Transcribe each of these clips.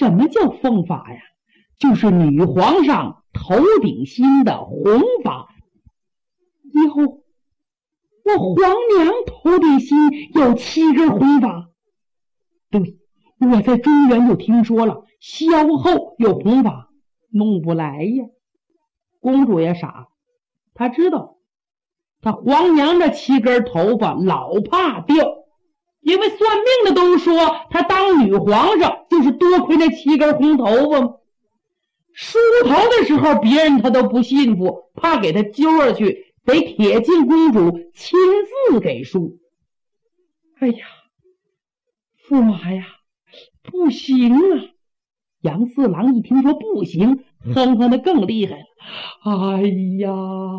什么叫凤发呀？就是女皇上头顶心的红发。哟，我皇娘头顶心有7根红发。对，我在中原就听说了，萧后有红发，弄不来呀。公主也傻，她知道她皇娘这7根头发老怕掉，因为算命的都说她当女皇上就是多亏那7根红头发嘛。梳头的时候别人她都不信服，怕给她揪下去，得铁镜公主亲自给梳。哎呀，驸马呀，不行啊！杨四郎一听说不行，哼哼的更厉害了。哎呀，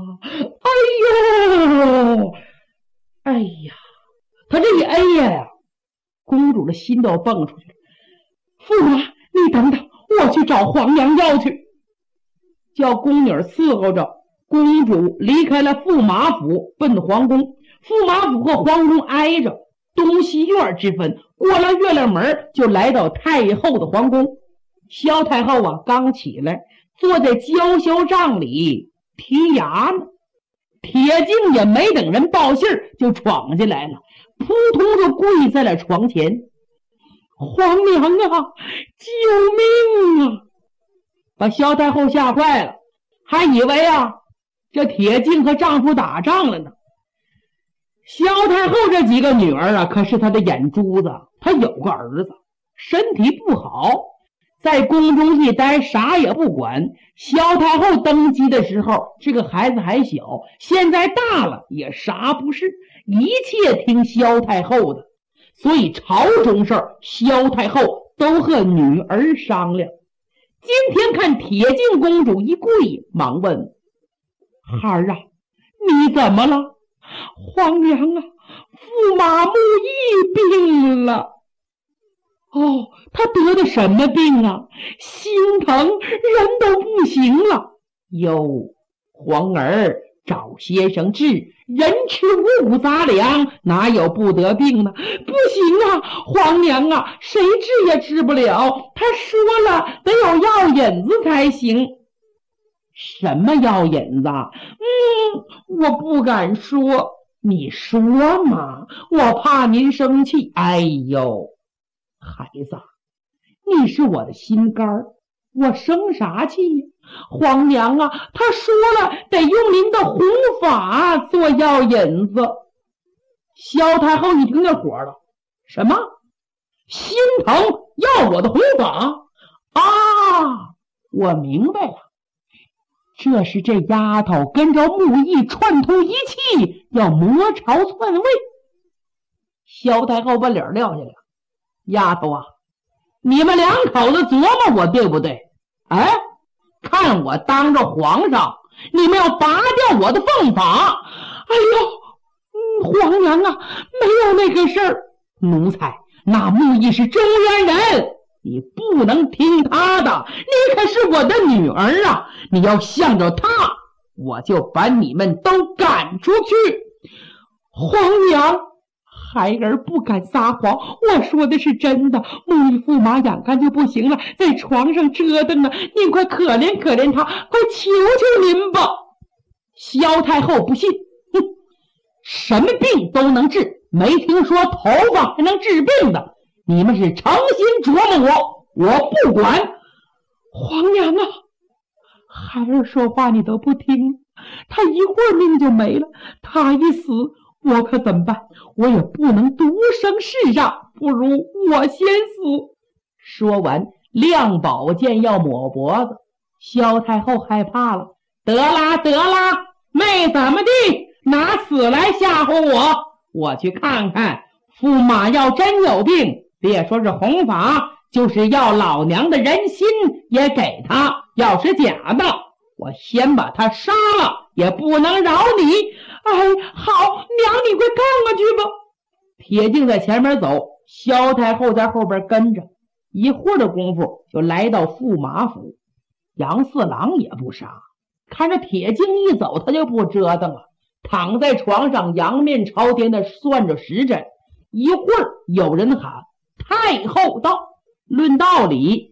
哎呀，他这一哎呀，公主的心都要蹦出去了。驸马，你等等，我去找皇娘要去。叫宫女伺候着公主离开了驸马府，奔皇宫。驸马府和皇宫挨着，东西院之分，过了月亮门就来到太后的皇宫。萧太后啊，刚起来，坐在娇羞帐里剔牙呢。铁镜也没等人报信就闯进来了，扑通就跪在了床前。皇娘啊，救命啊！把萧太后吓坏了，还以为啊这铁镜和丈夫打仗了呢。萧太后这几个女儿啊，可是她的眼珠子。她有个儿子，身体不好，在宫中一待，啥也不管。萧太后登基的时候，这个孩子还小，现在大了也啥不是，一切听萧太后的。所以朝中事儿，萧太后都和女儿商量。今天看铁镜公主一跪，忙问：孩儿啊，你怎么了？皇娘啊，驸马木易病了。哦，他得的什么病啊？心疼，人都不行了。哟，皇儿找先生治，人吃五谷杂粮，哪有不得病呢？不行啊，皇娘啊，谁治也治不了。他说了，得有药引子才行。什么药引子？我不敢说。你说嘛，我怕您生气。哎呦，孩子，你是我的心肝儿，我生啥气呀？皇娘啊，他说了，得用您的红发做药引子。萧太后一听就火了，什么？心疼要我的红发啊？我明白了，这是这丫头跟着木易串通一气，要谋朝篡位。萧太后把脸撂下来了，丫头啊，你们两口子琢磨我对不对？哎，看我当着皇上，你们要拔掉我的凤发。哎呦，皇娘啊，没有那个事儿。奴才，那木易是中原人，你不能听他的，你可是我的女儿啊！你要向着他，我就把你们都赶出去。皇娘，孩儿不敢撒谎，我说的是真的。木易驸马眼看就不行了，在床上折腾呢，您快可怜可怜他，快求求您吧。萧太后不信，什么病都能治，没听说头发还能治病的。你们是诚心琢磨我，我不管。皇娘啊，孩儿说话你都不听，他一会儿命就没了，他一死我可怎么办？我也不能独生世上，不如我先死。说完亮宝剑要抹脖子。萧太后害怕了，得啦得啦，没怎么地，拿死来吓唬我。我去看看，驸马要真有病，别说是红发，就是要老娘的人心也给他。要是假的，我先把他杀了，也不能饶你。哎，好，娘你快看看去吧。铁镜在前面走，萧太后在后边跟着。一会儿的功夫就来到驸马府。杨四郎也不傻，看着铁镜一走，他就不折腾了，躺在床上仰面朝天的算着时辰。一会儿有人喊太后到。论道理